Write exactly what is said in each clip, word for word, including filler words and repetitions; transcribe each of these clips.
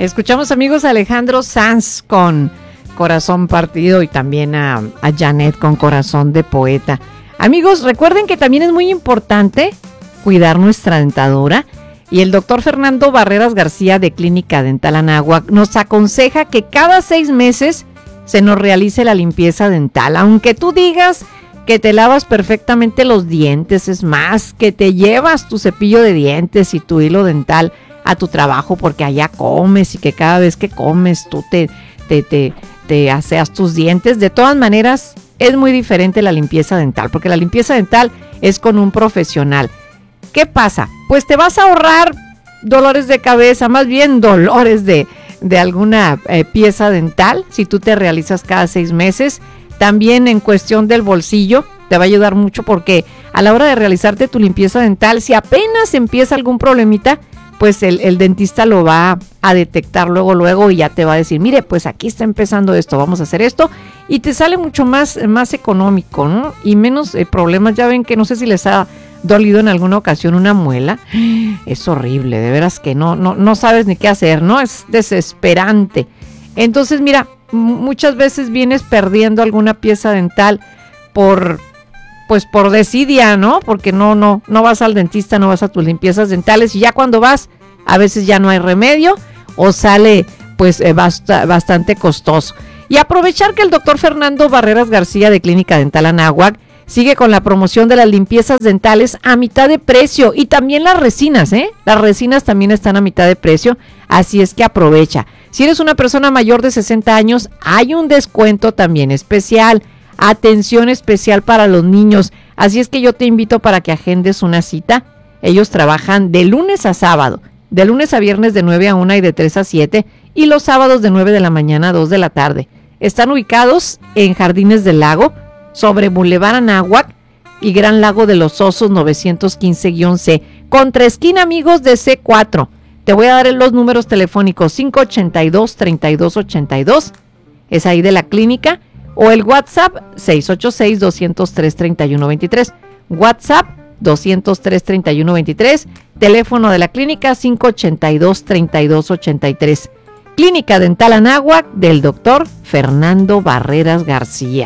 Escuchamos, amigos, a Alejandro Sanz con Corazón Partido y también a, a Janet con Corazón de Poeta. Amigos, recuerden que también es muy importante cuidar nuestra dentadura y el doctor Fernando Barreras García de Clínica Dental Anáhuac nos aconseja que cada seis meses se nos realice la limpieza dental. Aunque tú digas que te lavas perfectamente los dientes, es más, que te llevas tu cepillo de dientes y tu hilo dental a tu trabajo porque allá comes y que cada vez que comes tú te, te, te, te aseas tus dientes, de todas maneras es muy diferente la limpieza dental, porque la limpieza dental es con un profesional. ¿Qué pasa? Pues te vas a ahorrar dolores de cabeza, más bien dolores de, de alguna eh, pieza dental, si tú te realizas cada seis meses. También en cuestión del bolsillo, te va a ayudar mucho porque a la hora de realizarte tu limpieza dental, si apenas empieza algún problemita, pues el, el dentista lo va a detectar luego, luego y ya te va a decir, mire, pues aquí está empezando esto, vamos a hacer esto, y te sale mucho más, más económico, ¿no? Y menos eh, problemas. Ya ven que no sé si les ha dolido en alguna ocasión una muela, es horrible, de veras que no, no, no sabes ni qué hacer, ¿no? Es desesperante. Entonces, mira, muchas veces vienes perdiendo alguna pieza dental por, pues por desidia, ¿no? Porque no, no, no vas al dentista, no vas a tus limpiezas dentales y ya cuando vas, a veces ya no hay remedio o sale pues eh, bast- bastante costoso. Y aprovechar que el doctor Fernando Barreras García de Clínica Dental Anáhuac sigue con la promoción de las limpiezas dentales a mitad de precio y también las resinas, ¿eh? Las resinas también están a mitad de precio, así es que aprovecha. Si eres una persona mayor de sesenta años, hay un descuento también especial, atención especial para los niños, así es que yo te invito para que agendes una cita. Ellos trabajan de lunes a sábado, de lunes a viernes de nueve a una y de tres a siete, y los sábados de nueve de la mañana a dos de la tarde. Están ubicados en Jardines del Lago, sobre Boulevard Anáhuac y Gran Lago de los Osos novecientos quince C, contra esquina, amigos, de C cuatro. Te voy a dar los números telefónicos cinco ochenta y dos, treinta y dos ochenta y dos, es ahí de la clínica, o el WhatsApp seis ocho seis, dos cero tres, treinta y uno veintitrés, WhatsApp dos cero tres, treinta y uno veintitrés, teléfono de la clínica cinco ochenta y dos, treinta y dos ochenta y tres. Clínica Dental Anáhuac del doctor Fernando Barreras García.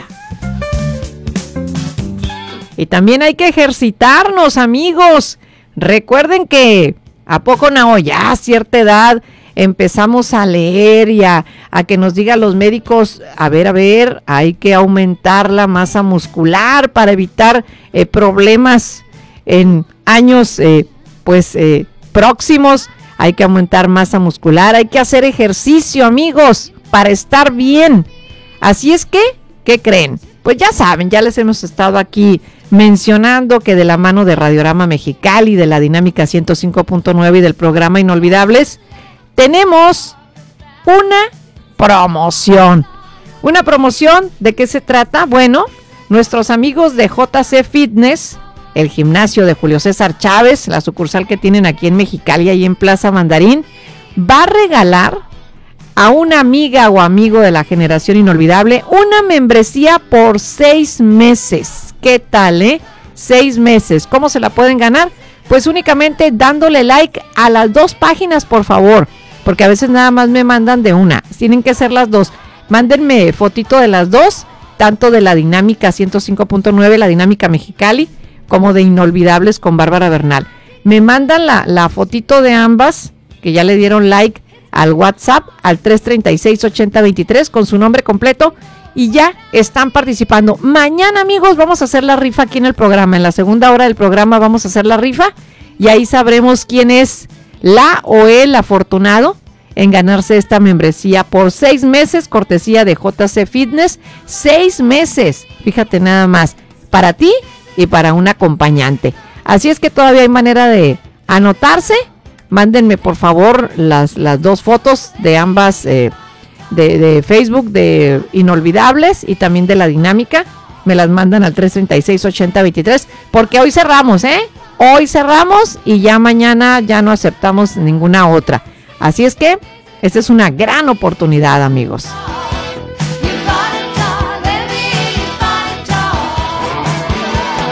Y también hay que ejercitarnos, amigos. Recuerden que a poco no, ya a cierta edad empezamos a leer y a, a que nos digan los médicos, a ver, a ver, hay que aumentar la masa muscular para evitar eh, problemas en años eh, pues eh, próximos. Hay que aumentar masa muscular, hay que hacer ejercicio, amigos, para estar bien. Así es que, ¿qué creen? Pues ya saben, ya les hemos estado aquí mencionando que de la mano de Radiorama Mexicali, de la Dinámica ciento cinco punto nueve y del programa Inolvidables, tenemos una promoción. ¿Una promoción? ¿De qué se trata? Bueno, nuestros amigos de J C Fitness, el gimnasio de Julio César Chávez, la sucursal que tienen aquí en Mexicali, ahí en Plaza Mandarín, va a regalar a una amiga o amigo de la generación inolvidable una membresía por seis meses. ¿Qué tal, eh? Seis meses. ¿Cómo se la pueden ganar? Pues únicamente dándole like a las dos páginas, por favor, porque a veces nada más me mandan de una. Tienen que ser las dos. Mándenme fotito de las dos, tanto de la Dinámica ciento cinco punto nueve, la Dinámica Mexicali, como de Inolvidables con Bárbara Bernal. Me mandan la, la fotito de ambas, que ya le dieron like, al WhatsApp, al tres treinta y seis, ochenta veintitrés, con su nombre completo, y ya están participando. Mañana, amigos, vamos a hacer la rifa aquí en el programa. En la segunda hora del programa vamos a hacer la rifa, y ahí sabremos quién es la o el afortunado en ganarse esta membresía por seis meses, cortesía de J C Fitness. Seis meses, fíjate nada más, para ti y para un acompañante. Así es que todavía hay manera de anotarse. Mándenme por favor las, las dos fotos de ambas, eh, de, de Facebook, de Inolvidables y también de la Dinámica. Me las mandan al tres treinta y seis, ochenta veintitrés, porque hoy cerramos, ¿eh? Hoy cerramos y ya mañana ya no aceptamos ninguna otra. Así es que esta es una gran oportunidad, amigos.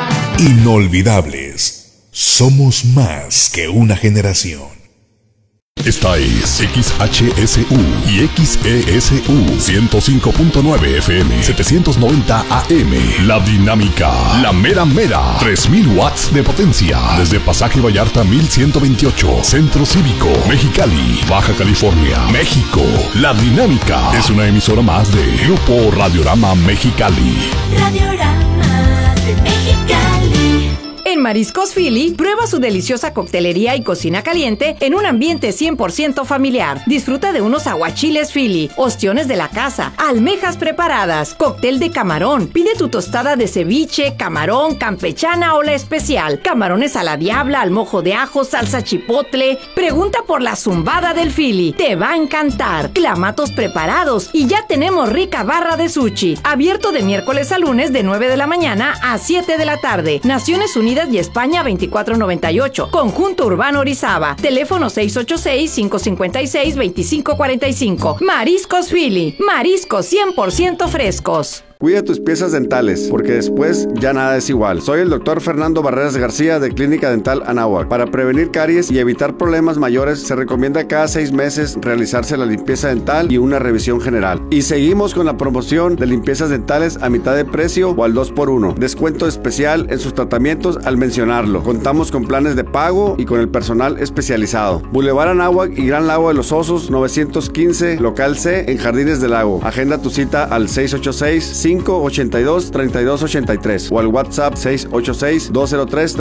Inolvidables. Somos más que una generación. Esta es X H S U y X E S U ciento cinco punto nueve F M, setecientos noventa A M. La Dinámica, la mera mera, tres mil watts de potencia. Desde Pasaje Vallarta mil ciento veintiocho, Centro Cívico, Mexicali, Baja California, México. La Dinámica es una emisora más de Grupo Radiorama Mexicali. Radiorama de Mexicali. En Mariscos Philly, prueba su deliciosa coctelería y cocina caliente en un ambiente cien por ciento familiar. Disfruta de unos aguachiles Philly, ostiones de la casa, almejas preparadas, cóctel de camarón. Pide tu tostada de ceviche, camarón, campechana o la especial. Camarones a la diabla, al mojo de ajo, salsa chipotle. Pregunta por la zumbada del Philly. Te va a encantar. Clamatos preparados y ya tenemos rica barra de sushi. Abierto de miércoles a lunes de nueve de la mañana a siete de la tarde. Naciones Unidas y España veinticuatro noventa y ocho. Conjunto Urbano Orizaba. Teléfono seis ocho seis, cinco cinco seis, dos cinco cuatro cinco. Mariscos Philly. Mariscos cien por ciento frescos. Cuida tus piezas dentales, porque después ya nada es igual. Soy el doctor Fernando Barreras García de Clínica Dental Anáhuac. Para prevenir caries y evitar problemas mayores, se recomienda cada seis meses realizarse la limpieza dental y una revisión general. Y seguimos con la promoción de limpiezas dentales a mitad de precio o al dos por uno. Descuento especial en sus tratamientos al mencionarlo. Contamos con planes de pago y con el personal especializado. Boulevard Anáhuac y Gran Lago de los Osos, novecientos quince, local C, en Jardines del Lago. Agenda tu cita al seis ocho seis, cinco ocho dos, tres dos ocho tres o al WhatsApp seis ocho seis, dos cero tres,